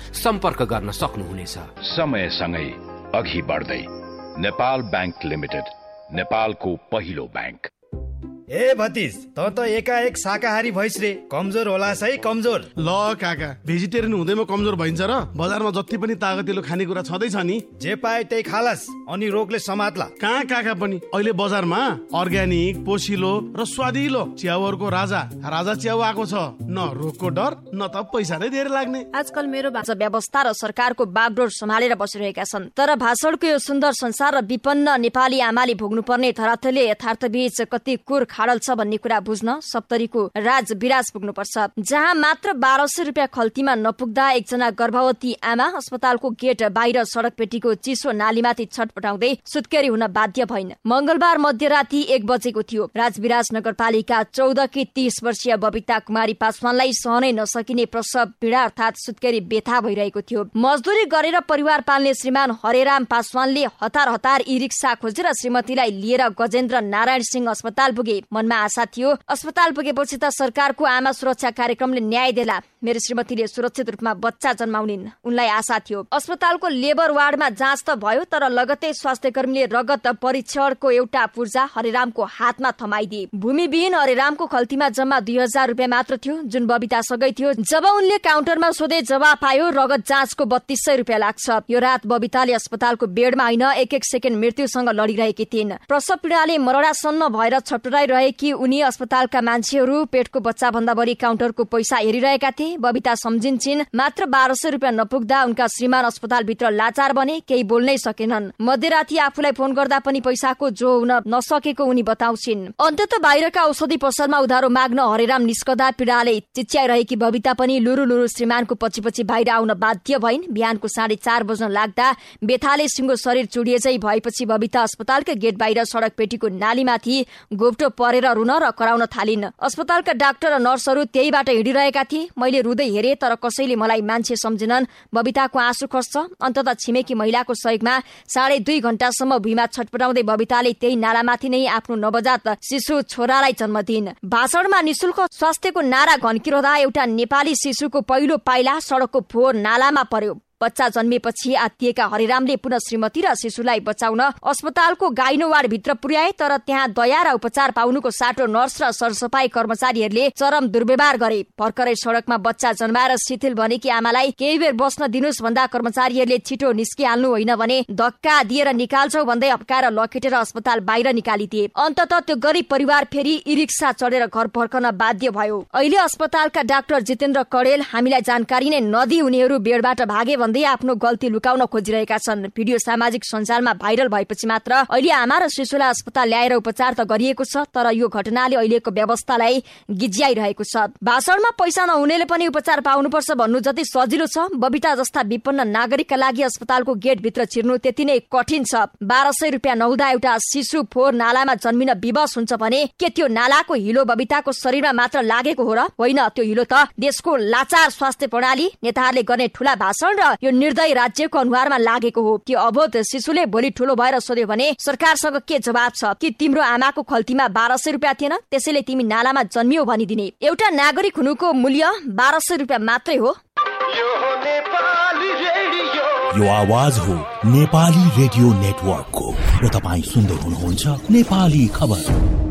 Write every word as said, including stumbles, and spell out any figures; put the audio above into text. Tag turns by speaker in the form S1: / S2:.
S1: सम्पर्क गर्न सक्नुहुनेछ।
S2: समयसँगै अघि बढ्दै नेपाल बैंक लिमिटेड, नेपालको पहिलो बैंक।
S3: ए भतिज, त त एकाएक शाकाहारी भइस रे, कमजोर होला है कमजोर।
S4: ल काका, भेजिटेरियन हुँदैमा कमजोर भइन्छ र? बजारमा जति पनि तागतिलो खानेकुरा छँदैछ नि,
S3: जे पाए त्यही खालास, अनि रोगले समात्ला।
S4: कहाँ काका पनि अहिले बजारमा अर्ग्यानिक, पोसिलो र स्वादिलो च्याउहरूको राजा राजा च्याउ आएको छ। न रोगको डर, न त पैसा नै धेरै लाग्ने।
S5: आजकल मेरो भाषा व्यवस्था र सरकारको बागडोर सम्हालेर बसिरहेका छन्, तर भाषणको यो सुन्दर संसार र विपन्न नेपाली आमाले भोग्नुपर्ने धरातलले यथार्थबीच कति कुर खाडल छ भन्ने कुरा बुझ्न सप्तरीको राज विराज पुग्नुपर्छ, जहाँ मात्र बाह्र सय रुपियाँ खल्तीमा नपुग्दा एकजना गर्भवती आमा अस्पतालको गेट बाहिर सडक पेटीको चिसो नालीमाथि छटपटाउँदै सुत्केरी हुन बाध्य भइन्। मंगलबार मध्यराती एक बजेको थियो। राजविराज नगरपालिका चौध की तीस वर्षीय बबिता कुमारी पासवानलाई सहनै नसकिने प्रसव पीडा अर्थात सुत्केरी व्यथा भइरहेको थियो। मजदुरी गरेर परिवार पाल्ने श्रीमान हरेराम पासवानले हतार हतार ई रिक्सा खोजेर श्रीमतीलाई लिएर गजेन्द्र नारायण सिंह अस्पताल पुगे। मनमा आशा थियो, अस्पताल पुगेपछि त सरकारको आमा सुरक्षा कार्यक्रमले न्याय देला, मेरो श्रीमतीले सुरक्षित रूपमा बच्चा जन्माउनिन्। उनलाई आशा थियो। अस्पतालको लेबर वार्डमा जाँच त भयो, तर लगतै स्वास्थ्य कर्मीले रगत परीक्षणको एउटा पूर्जा हरेरामको हातमा थमाइदिए। भूमिविहीन हरेरामको खल्तीमा जम्मा दुई हजार रुपियाँ मात्र थियो, जुन बबितासँगै थियो। जब उनले काउन्टरमा सोधे, जवाब पायो रगत जाँचको बत्तीस सय रुपियाँ लाग्छ। यो रात बबिताले अस्पतालको बेडमा होइन, एक एक सेकेन्ड मृत्युसँग लडिरहेकी थिइन्। प्रसव पीडाले मरडासन्न भएर छटपटाइरहेकी उनी अस्पतालका मान्छेहरू पेटको बच्चा भन्दा बढी काउन्टरको पैसा हेरिरहेका थिए। बबिता सम्झिन्छन्, मात्र बाह्र सय रुपियाँ नपुग्दा उनका श्रीमान अस्पतालभित्र लाचार बने, केही बोल्नै सकेनन्। मध्यराती आफूलाई फोन गर्दा पनि पैसाको जो हुन नसकेको उनी बताउँछिन्। अन्ततः बाहिरका औषधि पसलमा उधारो माग्न हरेराम निस्कदा पीडाले चिच्याइरहेकी बबिता पनि लुरु लुरु श्रीमानको पछि पछि बाहिर आउन बाध्य भइन्। बिहानको साढे चार बज्न लाग्दा बेथाले सिंगो शरीर चुडिएझै भएपछि बबिता अस्पतालका गेट बाहिर सडक पेटीको नालीमाथि गोप्टो परेर रुन र कराउन थालिन्। अस्पतालका डाक्टर र नर्सहरू त्यहीबाट हिँडिरहेका थिए। मैले रुँदै हेरे, तर कसैले मलाई मान्छे सम्झिनन्। बबिताको आँसु खस्छ। अन्ततः छिमेकी महिलाको सहयोगमा साढे दुई घण्टासम्म भुइँमा छटपटाउँदै बबिताले त्यही नालामाथि नै आफ्नो नवजात शिशु छोरालाई जन्म दिइन्। भाषणमा निशुल्क स्वास्थ्यको नारा घन्किरहँदा एउटा नेपाली शिशुको पहिलो पाइला सडकको फोहोर नालामा पर्यो। बच्चा जन्मिएपछि आत्तिएका हरिरामले पुनः श्रीमती र शिशुलाई बचाउन अस्पतालको गाइनो वार्ड भित्र पुर्याए, तर त्यहाँ दया र उपचार पाउनुको साटो नर्स र सरसफाई कर्मचारीहरूले चरम दुर्व्यवहार गरे। भर्खरै सडकमा बच्चा जन्माएर शिथिल बनेकी आमालाई केही बेर बस्न दिनुस् भन्दा कर्मचारीहरूले छिटो निस्किहाल्नु होइन भने धक्का दिएर निकाल्छौ भन्दै अप्काएर लखेटेर अस्पताल बाहिर निकालिदिए। अन्ततः त्यो गरिब परिवार फेरि ई रिक्सा चढेर घर फर्कन बाध्य भयो। अहिले अस्पतालका डाक्टर जितेन्द्र कडेल हामीलाई जानकारी नै नदिई उनीहरू बेडबाट भागे भन्दै आफ्नो गल्ती लुकाउन खोजिरहेका छन्। भिडियो सामाजिक सञ्जालमा भाइरल भएपछि मात्र अहिले आमा र शिशुलाई अस्पताल ल्याएर उपचार त गरिएको छ, तर यो घटनाले अहिलेको व्यवस्थालाई गिज्याइरहेको छ। भाषणमा पैसा नहुनेले पनि उपचार पाउनुपर्छ भन्नु जति सजिलो छ, बबिता जस्ता विपन्न नागरिकका लागि अस्पतालको गेटभित्र छिर्नु त्यति नै कठिन छ। बाह्र सय रुपियाँ नहुँदा एउटा शिशु फोहोर नालामा जन्मिन विवश हुन्छ भने के त्यो नालाको हिलो बबिताको शरीरमा मात्र लागेको हो र? होइन, त्यो हिलो त देशको लाचार स्वास्थ्य प्रणाली, नेताहरूले गर्ने ठूला भाषण र यो निर्दयी राज्यको अनुहारमा लागेको हो। त्यो अबोध शिशुले भोलि ठूलो भएर सोध्यो भने सरकारसँग के जवाब छ? कि तिम्रो आमाको खल्तीमा बाह्र सय रुपियाँ थिएन, त्यसैले तिमी नालामा जन्मियो भनिदिने? एउटा नागरिक हुनुको मूल्य बाह्र सय रुपियाँ मात्रै हो।
S6: यो आवाज हो नेपाली रेडियो नेटवर्कको र तपाईँ सुन्दै हुनुहुन्छ नेपाली खबर।